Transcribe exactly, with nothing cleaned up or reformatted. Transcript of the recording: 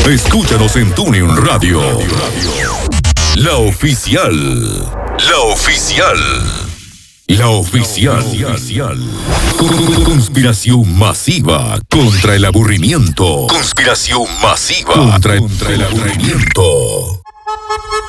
Escúchanos en TuneIn Radio. La oficial. La oficial. La oficial. Conspiración masiva contra el aburrimiento. Conspiración masiva contra, contra el aburrimiento.